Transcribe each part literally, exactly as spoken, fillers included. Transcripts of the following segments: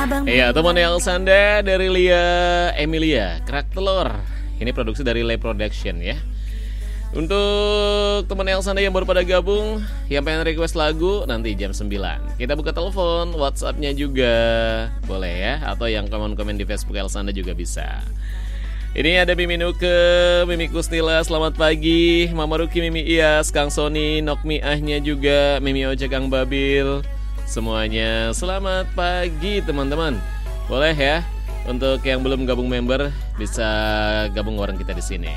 Iya, teman Elsanda dari Lia Emilia, kerak telur. Ini produksi dari Le Production ya. Untuk teman Elsanda yang baru pada gabung, yang pengen request lagu nanti jam sembilan. Kita buka telepon, WhatsApp-nya juga boleh ya, atau yang komen-komen di Facebook Elsanda juga bisa. Ini ada Mimi Nuke, Mimi Kustila, selamat pagi. Mama Ruki, Mimi Iyas, Kang Sony, Nokmi Ahnya juga, Mimi Oce, Kang Babil. Semuanya selamat pagi teman-teman. Boleh ya, untuk yang belum gabung member bisa gabung bareng kita di sini.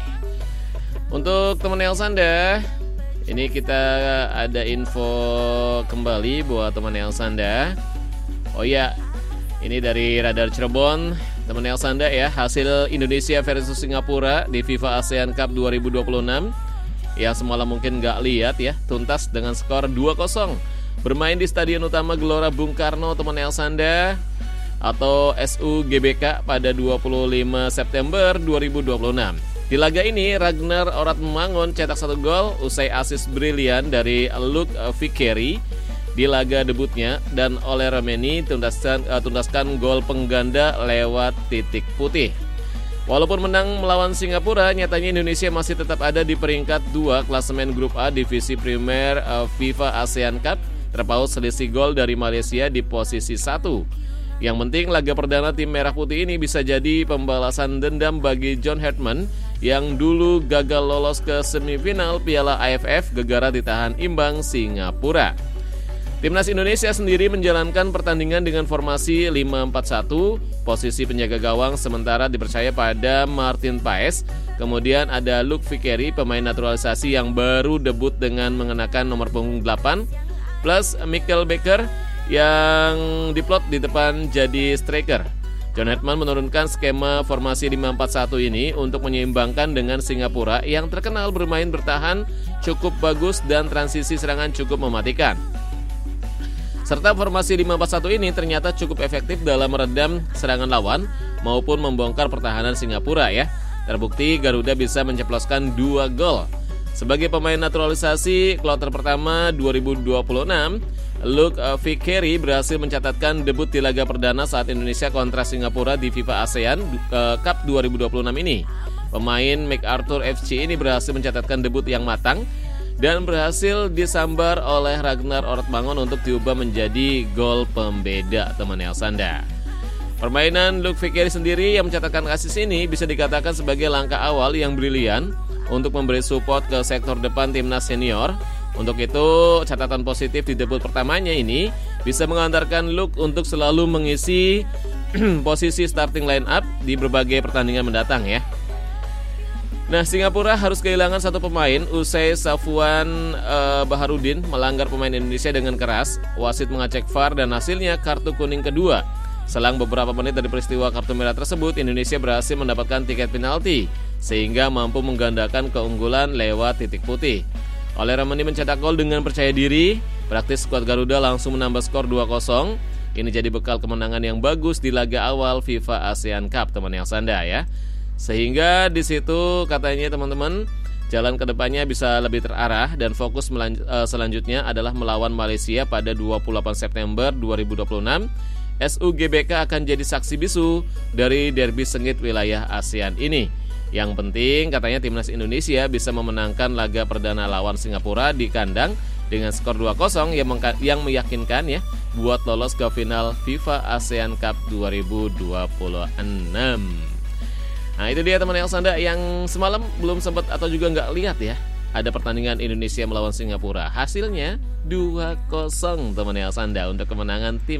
Untuk teman Elsanda, ini kita ada info kembali buat teman Elsanda. Oh iya, ini dari Radar Cirebon, teman Elsanda ya, hasil Indonesia versus Singapura di FIFA ASEAN Cup dua ribu dua puluh enam. Yang semalam mungkin gak lihat ya, tuntas dengan skor dua kosong. Bermain di Stadion Utama Gelora Bung Karno, teman Elsanda, atau S U G B K pada dua puluh lima September dua ribu dua puluh enam. Di laga ini Ragnar Oratmangun cetak satu gol usai asis brilian dari Luke Vickery di laga debutnya, dan oleh Romeni tuntaskan, uh, tuntaskan gol pengganda lewat titik putih. Walaupun menang melawan Singapura, nyatanya Indonesia masih tetap ada di peringkat dua klasemen grup A divisi primer uh, FIFA ASEAN Cup, terpaut selisih gol dari Malaysia di posisi satu. Yang penting laga perdana tim merah putih ini bisa jadi pembalasan dendam bagi John Hartman yang dulu gagal lolos ke semifinal Piala A F F gegara ditahan imbang Singapura. Timnas Indonesia sendiri menjalankan pertandingan dengan formasi lima empat satu, posisi penjaga gawang sementara dipercaya pada Martin Paes. Kemudian ada Luke Vickery, pemain naturalisasi yang baru debut dengan mengenakan nomor punggung delapan, plus Michael Becker yang diplot di depan jadi striker. John Hartman menurunkan skema formasi lima empat satu ini untuk menyeimbangkan dengan Singapura yang terkenal bermain bertahan cukup bagus dan transisi serangan cukup mematikan. Serta formasi lima empat satu ini ternyata cukup efektif dalam meredam serangan lawan maupun membongkar pertahanan Singapura ya. Terbukti Garuda bisa menceploskan dua gol. Sebagai pemain naturalisasi kloter pertama dua ribu dua puluh enam, Luke Vickery berhasil mencatatkan debut di laga perdana saat Indonesia kontra Singapura di FIFA ASEAN Cup dua ribu dua puluh enam ini. Pemain MacArthur F C ini berhasil mencatatkan debut yang matang dan berhasil disambar oleh Ragnar Oratmangun untuk diubah menjadi gol pembeda teman Elsanda. Permainan Luke Vickery sendiri yang mencatatkan asis ini bisa dikatakan sebagai langkah awal yang brilian untuk memberi support ke sektor depan timnas senior. Untuk itu, catatan positif di debut pertamanya ini bisa mengantarkan Luke untuk selalu mengisi posisi starting line up di berbagai pertandingan mendatang ya. Nah, Singapura harus kehilangan satu pemain usai Safwan uh, Baharudin melanggar pemain Indonesia dengan keras. Wasit mengecek V A R dan hasilnya kartu kuning kedua. Selang beberapa menit dari peristiwa kartu merah tersebut, Indonesia berhasil mendapatkan tiket penalti sehingga mampu menggandakan keunggulan lewat titik putih. Oleh Ramani mencetak gol dengan percaya diri, praktis skuad Garuda langsung menambah skor dua kosong. Ini jadi bekal kemenangan yang bagus di laga awal FIFA ASEAN Cup teman Elsanda ya. Sehingga di situ katanya teman-teman, jalan kedepannya bisa lebih terarah dan fokus melanj- uh, selanjutnya adalah melawan Malaysia pada dua puluh delapan September dua ribu dua puluh enam. S U G B K akan jadi saksi bisu dari derby sengit wilayah ASEAN ini. Yang penting katanya timnas Indonesia bisa memenangkan laga perdana lawan Singapura di kandang dengan skor dua kosong yang, mengka- yang meyakinkan ya buat lolos ke final FIFA ASEAN Cup dua ribu dua puluh enam. Nah itu dia teman Elsanda yang semalam belum sempat atau juga nggak lihat ya, ada pertandingan Indonesia melawan Singapura. Hasilnya dua kosong teman Elsanda untuk kemenangan tim